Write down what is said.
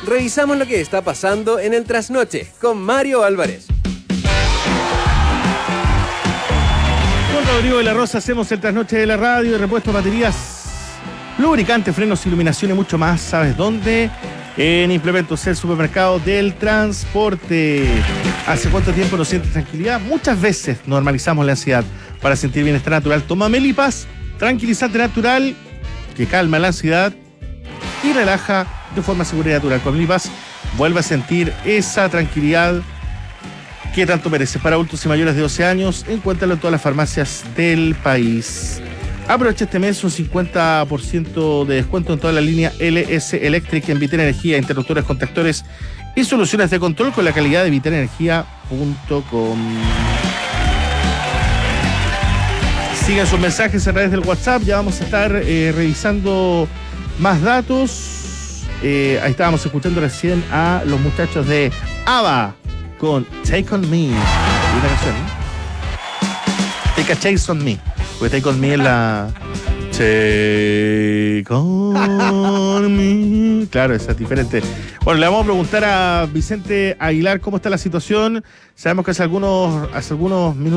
Revisamos lo que está pasando en el trasnoche con Mario Álvarez. Con Rodrigo de la Rosa hacemos el trasnoche de la radio, repuesto de baterías, lubricantes, frenos, iluminación y mucho más. ¿Sabes dónde? En Implementos, el supermercado del transporte. ¿Hace cuánto tiempo no sientes tranquilidad? Muchas veces normalizamos la ansiedad. Para sentir bienestar natural, toma Melipas, tranquilizante natural que calma la ansiedad y relaja de forma segura y natural. Con Melipas vuelve a sentir esa tranquilidad que tanto merece. Para adultos y mayores de 12 años, encuéntralo en todas las farmacias del país. Aprovecha este mes un 50% de descuento en toda la línea LS Electric en Vital Energía, interruptores, contactores y soluciones de control con la calidad de vitalenergia.com. Sigan sus mensajes a través del WhatsApp, ya vamos a estar revisando más datos. Ahí estábamos escuchando recién a los muchachos de ABBA con Take On Me. Una canción, ¿no? Take a Chase On Me. Porque Take On Me es la... Take On Me. Claro, esa es diferente. Bueno, le vamos a preguntar a Vicente Aguilar cómo está la situación. Sabemos que hace algunos minutos